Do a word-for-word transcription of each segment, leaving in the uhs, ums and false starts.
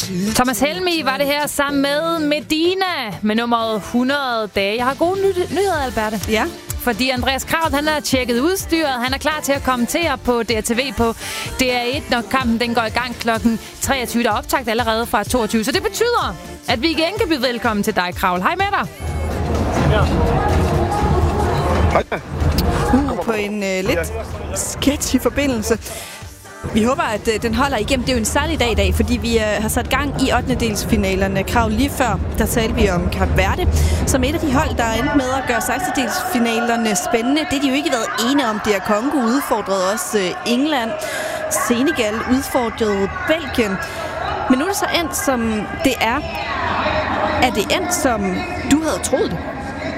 Thomas Helmig var det her sammen med Medina med nummeret hundrede dage. Jeg har gode ny- nyheder, Alberte. Ja. Fordi Andreas Kraul, han har tjekket udstyret. Han er klar til at kommentere på D R T V på D R et, når kampen den går i gang klokken treogtyve. Der er optakt allerede fra toogtyve. Så det betyder, at vi igen kan byde velkommen til dig, Kraul. Hej med dig. Ja. Hej. Uh, på en øh, lidt sketchy forbindelse. Vi håber, at øh, den holder igennem. Det er jo en særlig dag i dag, fordi vi øh, har sat gang i ottendedelsfinalerne. Krav lige før, der talte vi om Kap Verde, som et af de hold, der er endt med at gøre sekstendedelsfinalerne spændende. Det har de jo ikke været enige om. D R Congo udfordrede også øh, England. Senegal udfordrede Belgien. Men nu er det så endt, som det er. Er det endt, som du havde troet det?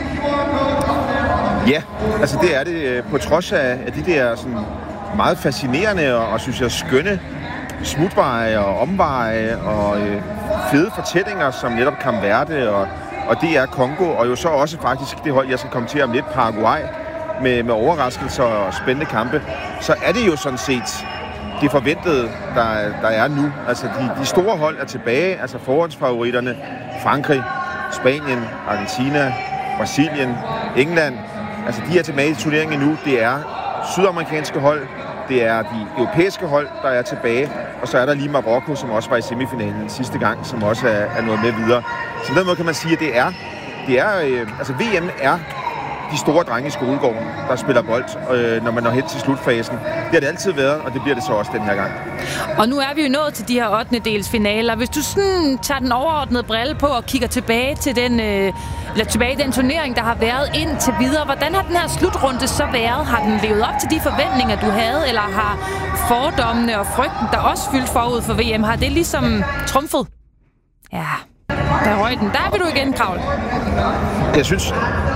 Ja, altså det er det, på trods af, af de der sådan meget fascinerende og, og synes jeg skønne smutveje og omveje og øh, fede fortællinger, som netop Kap Verde og, og D R Congo, og jo så også faktisk det hold, jeg skal kommentere om lidt, Paraguay, med, med overraskelser og spændende kampe, så er det jo sådan set det forventede, der, der er nu. Altså de, de store hold er tilbage, altså forhåndsfavoritterne, Frankrig, Spanien, Argentina, Brasilien, England. Altså de er tilbage i turneringen nu. Det er sydamerikanske hold, det er de europæiske hold, der er tilbage, og så er der lige Marokko, som også var i semifinalen sidste gang, som også er, er noget med videre. Så på den måde kan man sige, at det er, det er øh, altså V M er de store drenge i skolegården, der spiller bold, øh, når man når hen til slutfasen. Det har det altid været, og det bliver det så også den her gang. Og nu er vi jo nået til de her ottendedelsfinaler. Hvis du sådan tager den overordnede brille på og kigger tilbage til den, øh, eller tilbage i den turnering, der har været indtil videre, hvordan har den her slutrunde så været? Har den levet op til de forventninger, du havde, eller har fordommene og frygten, der også fyldt forud for V M, har det ligesom trumfet? Ja, der røg den. Der er vi du igen, Kraul. Jeg synes...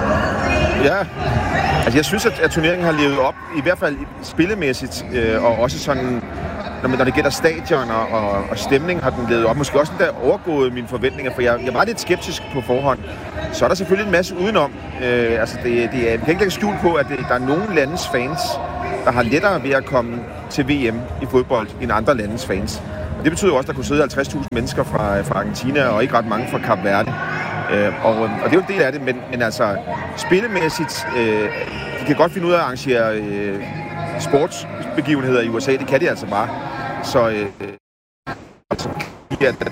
Ja, altså jeg synes, at, at turneringen har levet op, i hvert fald spillemæssigt, øh, og også sådan, når, når det gælder stadion og, og, og stemning, har den levet op. Måske også den der overgået mine forventninger, for jeg, jeg var lidt skeptisk på forhånd. Så er der selvfølgelig en masse udenom. Øh, altså det, det er, vi kan ikke lægge skjul på, at det, der er nogle landes fans, der har lettere ved at komme til V M i fodbold end andre landes fans. Og det betyder også, at der kunne sidde halvtreds tusind mennesker fra, fra Argentina, og ikke ret mange fra Kap Verde. Øh, og, og det er jo en del af det, men, men altså spillemæssigt, øh, de kan godt finde ud af at arrangere øh, sportsbegivenheder i U S A, det kan de altså bare. Så øh, altså, de er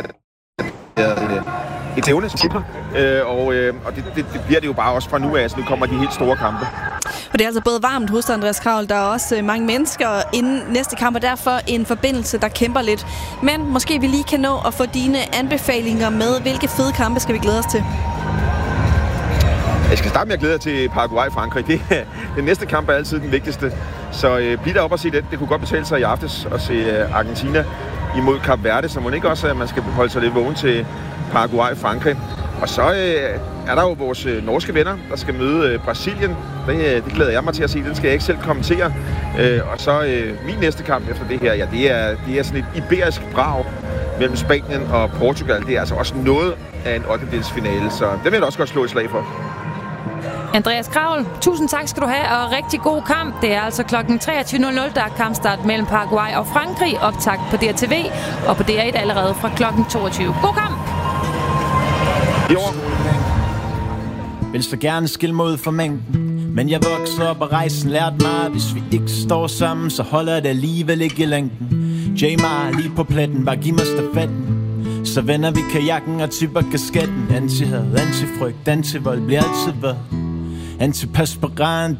øh, et evne, øh, og, øh, og det, det, det bliver det jo bare også fra nu af, så nu kommer de helt store kampe. Og det er altså både varmt hos Andreas Kraul, der er også mange mennesker inden næste kamp, og derfor en forbindelse, der kæmper lidt. Men måske vi lige kan nå at få dine anbefalinger med. Hvilke fede kampe skal vi glæde os til? Jeg skal starte med at glæde jer til Paraguay-Frankrig. Det, den næste kamp er altid den vigtigste. Så øh, bliv der op og se det. Det kunne godt betale sig i aftes at se øh, Argentina imod Kap Verde, så må det ikke også, at man skal holde sig lidt vågen til Paraguay-Frankrig. Og så øh, er der jo vores øh, norske venner, der skal møde øh, Brasilien. Det, øh, det glæder jeg mig til at se. Den skal jeg ikke selv kommentere. Øh, og så øh, min næste kamp efter det her, ja, det er, det er sådan et iberisk brag mellem Spanien og Portugal. Det er altså også noget af en ottendedelsfinale, så det vil jeg også godt slå et slag for. Andreas Kraul, tusind tak skal du have, og rigtig god kamp. Det er altså klokken treogtyve nul nul, der er kampstart mellem Paraguay og Frankrig. Optakt på D R T V og på D R et allerede fra klokken toogtyve. God kamp! Vil så gerne skille mod for mængden, men jeg voksede op og rejsen lærte mig, hvis vi ikke står sammen, så holder det alligevel ikke i længden. Jamar lige på pletten, bare giv mig stafetten, så vender vi kajakken og tipper kasketten. Anti-had, anti-frygt, anti-vold bliver altid været anti-perspirant.